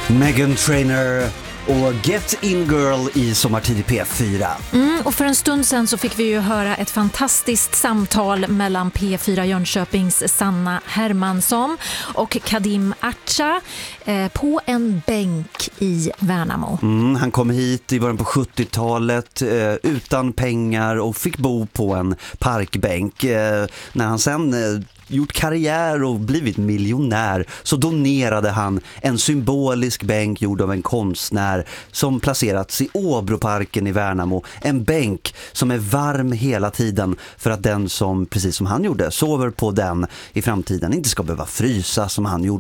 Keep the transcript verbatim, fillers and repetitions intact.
Meghan Trainor och Get In Girl i Sommartid i P fyra. Mm, och för en stund sen så fick vi ju höra ett fantastiskt samtal mellan P fyra Jönköpings Sanna Hermansson och Kadim Archa eh, på en bänk i Värnamo. Mm, han kom hit i början på sjuttiotalet eh, utan pengar och fick bo på en parkbänk. Eh, när han sen eh, gjort karriär och blivit miljonär så donerade han en symbolisk bänk gjord av en konstnär som placerats i Åbroparken i Värnamo. En bänk som är varm hela tiden för att den som, precis som han gjorde, sover på den i framtiden inte ska behöva frysa som han gjorde.